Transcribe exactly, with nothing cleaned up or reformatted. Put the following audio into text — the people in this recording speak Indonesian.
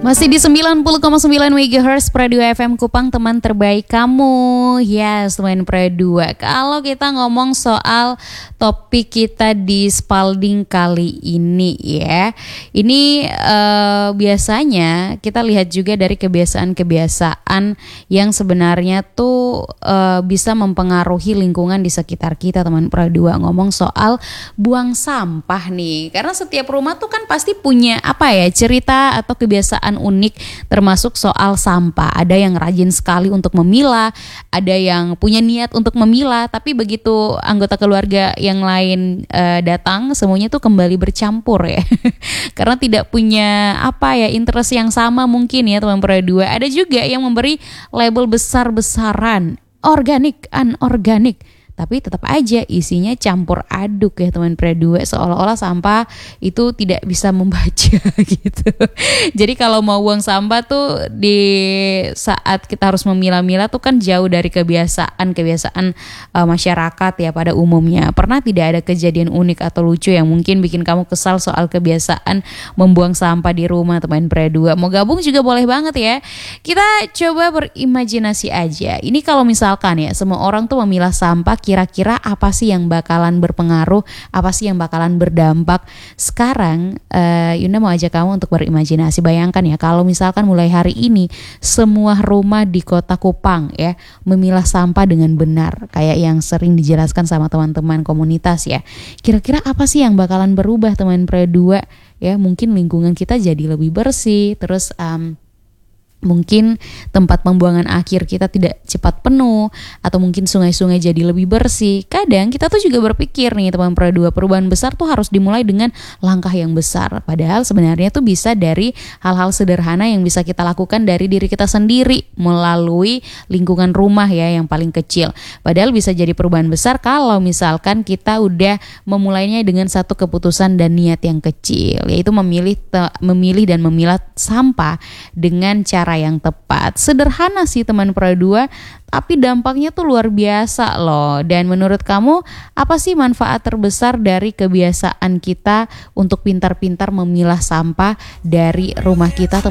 Masih di sembilan puluh koma sembilan megahertz Pro dua F M Kupang, teman terbaik kamu. Yes, teman Pro dua. Kalau kita ngomong soal topik kita di Spalding kali ini ya. Ini uh, biasanya kita lihat juga dari kebiasaan-kebiasaan yang sebenarnya tuh uh, bisa mempengaruhi lingkungan di sekitar kita, teman Pro dua. Ngomong soal buang sampah nih. Karena setiap rumah tuh kan pasti punya apa ya, cerita atau kebiasaan unik termasuk soal sampah. Ada yang rajin sekali untuk memilah, ada yang punya niat untuk memilah, tapi begitu anggota keluarga yang lain uh, datang, semuanya tuh kembali bercampur ya. Karena tidak punya apa ya, interest yang sama mungkin ya teman Pro dua. Ada juga yang memberi label besar-besaran organik, anorganik, tapi tetap aja isinya campur aduk ya teman Pro dua, seolah-olah sampah itu tidak bisa membaca gitu. Jadi kalau mau buang sampah tuh di saat kita harus memilah-milah tuh kan jauh dari kebiasaan-kebiasaan uh, masyarakat ya pada umumnya. Pernah tidak ada kejadian unik atau lucu yang mungkin bikin kamu kesal soal kebiasaan membuang sampah di rumah teman Pro dua? Mau gabung juga boleh banget ya. Kita coba berimajinasi aja. Ini kalau misalkan ya semua orang tuh memilah sampah, kira-kira apa sih yang bakalan berpengaruh, apa sih yang bakalan berdampak? Sekarang uh, Yunda mau ajak kamu untuk berimajinasi. Bayangkan ya kalau misalkan mulai hari ini semua rumah di kota Kupang ya memilah sampah dengan benar, kayak yang sering dijelaskan sama teman-teman komunitas ya. Kira-kira apa sih yang bakalan berubah teman Pro dua ya? Mungkin lingkungan kita jadi lebih bersih, terus um, mungkin tempat pembuangan akhir kita tidak cepat penuh, atau mungkin sungai-sungai jadi lebih bersih. Kadang kita tuh juga berpikir nih teman Pro dua, perubahan besar tuh harus dimulai dengan langkah yang besar. Padahal sebenarnya tuh bisa dari hal-hal sederhana yang bisa kita lakukan dari diri kita sendiri melalui lingkungan rumah ya yang paling kecil. Padahal bisa jadi perubahan besar kalau misalkan kita udah memulainya dengan satu keputusan dan niat yang kecil, yaitu memilih te- memilih dan memilah sampah dengan cara yang tepat. Sederhana sih teman Pro dua, tapi dampaknya tuh luar biasa loh. Dan menurut kamu apa sih manfaat terbesar dari kebiasaan kita untuk pintar-pintar memilah sampah dari rumah kita?